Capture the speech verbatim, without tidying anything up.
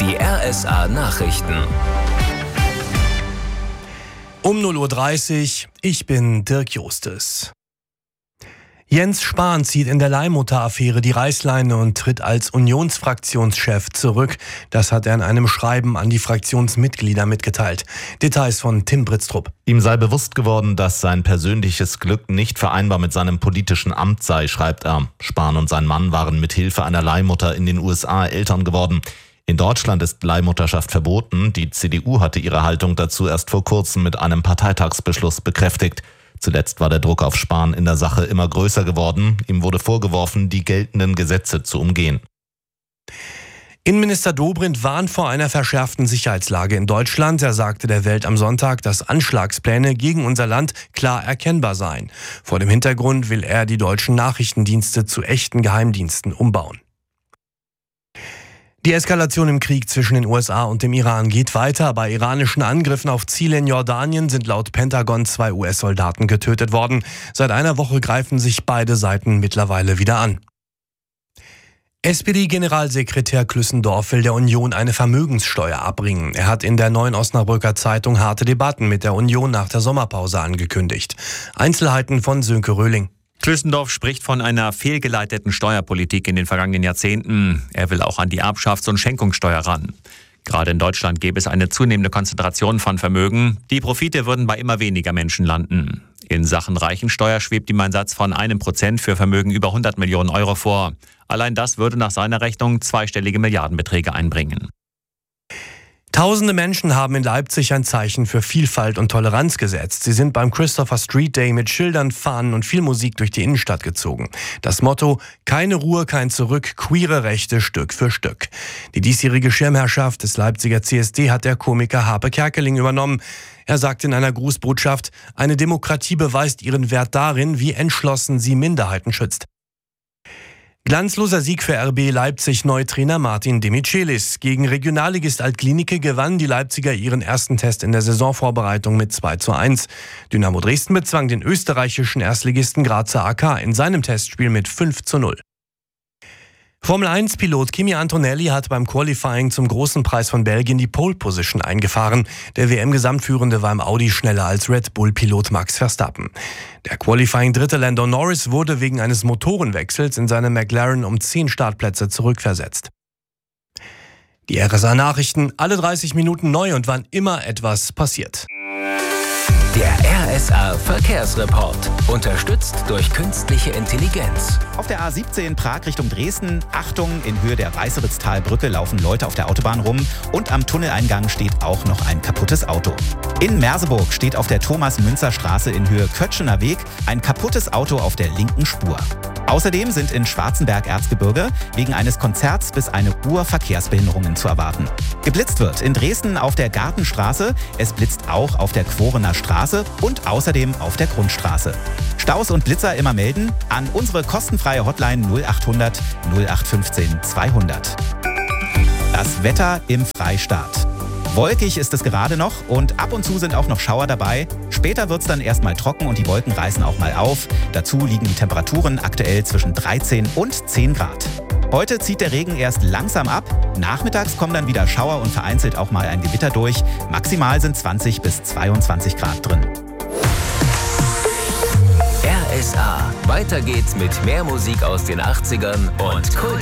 Die R S A-Nachrichten. Um null Uhr dreißig, ich bin Dirk Justes. Jens Spahn zieht in der Leihmutter-Affäre die Reißleine und tritt als Unionsfraktionschef zurück. Das hat er in einem Schreiben an die Fraktionsmitglieder mitgeteilt. Details von Tim Britztrup. Ihm sei bewusst geworden, dass sein persönliches Glück nicht vereinbar mit seinem politischen Amt sei, schreibt er. Spahn und sein Mann waren mit Hilfe einer Leihmutter in den U S A Eltern geworden. In Deutschland ist Leihmutterschaft verboten. Die C D U hatte ihre Haltung dazu erst vor kurzem mit einem Parteitagsbeschluss bekräftigt. Zuletzt war der Druck auf Spahn in der Sache immer größer geworden. Ihm wurde vorgeworfen, die geltenden Gesetze zu umgehen. Innenminister Dobrindt warnt vor einer verschärften Sicherheitslage in Deutschland. Er sagte der Welt am Sonntag, dass Anschlagspläne gegen unser Land klar erkennbar seien. Vor dem Hintergrund will er die deutschen Nachrichtendienste zu echten Geheimdiensten umbauen. Die Eskalation im Krieg zwischen den U S A und dem Iran geht weiter. Bei iranischen Angriffen auf Ziele in Jordanien sind laut Pentagon zwei U S-Soldaten getötet worden. Seit einer Woche greifen sich beide Seiten mittlerweile wieder an. S P D-Generalsekretär Klüssendorf will der Union eine Vermögenssteuer abbringen. Er hat in der Neuen Osnabrücker Zeitung harte Debatten mit der Union nach der Sommerpause angekündigt. Einzelheiten von Sönke Röhling. Klüssendorf spricht von einer fehlgeleiteten Steuerpolitik in den vergangenen Jahrzehnten. Er will auch an die Erbschafts- und Schenkungssteuer ran. Gerade in Deutschland gäbe es eine zunehmende Konzentration von Vermögen. Die Profite würden bei immer weniger Menschen landen. In Sachen Reichensteuer schwebt ihm ein Satz von einem Prozent für Vermögen über hundert Millionen Euro vor. Allein das würde nach seiner Rechnung zweistellige Milliardenbeträge einbringen. Tausende Menschen haben in Leipzig ein Zeichen für Vielfalt und Toleranz gesetzt. Sie sind beim Christopher Street Day mit Schildern, Fahnen und viel Musik durch die Innenstadt gezogen. Das Motto: keine Ruhe, kein Zurück, queere Rechte Stück für Stück. Die diesjährige Schirmherrschaft des Leipziger C S D hat der Komiker Harpe Kerkeling übernommen. Er sagte in einer Grußbotschaft: eine Demokratie beweist ihren Wert darin, wie entschlossen sie Minderheiten schützt. Glanzloser Sieg für R B Leipzig Neutrainer Martin Demichelis. Gegen Regionalligist Altklinike gewannen die Leipziger ihren ersten Test in der Saisonvorbereitung mit zwei zu eins. Dynamo Dresden bezwang den österreichischen Erstligisten Grazer A K in seinem Testspiel mit fünf zu null. Formel eins Pilot Kimi Antonelli hat beim Qualifying zum Großen Preis von Belgien die Pole Position eingefahren. Der W M-Gesamtführende war im Audi schneller als Red Bull-Pilot Max Verstappen. Der Qualifying-Dritte Lando Norris wurde wegen eines Motorenwechsels in seinem McLaren um zehn Startplätze zurückversetzt. Die R S A-Nachrichten, alle dreißig Minuten neu und wann immer etwas passiert. Der R S A-Verkehrsreport. Unterstützt durch künstliche Intelligenz. Auf der A siebzehn Prag Richtung Dresden. Achtung, in Höhe der Weißeritztalbrücke laufen Leute auf der Autobahn rum. Und am Tunneleingang steht auch noch ein kaputtes Auto. In Merseburg steht auf der Thomas-Münzer-Straße in Höhe Kötschener Weg ein kaputtes Auto auf der linken Spur. Außerdem sind in Schwarzenberg-Erzgebirge wegen eines Konzerts bis eine Uhr Verkehrsbehinderungen zu erwarten. Geblitzt wird in Dresden auf der Gartenstraße, es blitzt auch auf der Quorener Straße und außerdem auf der Grundstraße. Staus und Blitzer immer melden an unsere kostenfreie Hotline null achthundert null acht fünfzehn zweihundert. Das Wetter im Freistaat. Wolkig ist es gerade noch und ab und zu sind auch noch Schauer dabei. Später wird es dann erstmal trocken und die Wolken reißen auch mal auf. Dazu liegen die Temperaturen aktuell zwischen dreizehn und zehn Grad. Heute zieht der Regen erst langsam ab. Nachmittags kommen dann wieder Schauer und vereinzelt auch mal ein Gewitter durch. Maximal sind zwanzig bis zweiundzwanzig Grad drin. R S A. Weiter geht's mit mehr Musik aus den achtzigern und Kult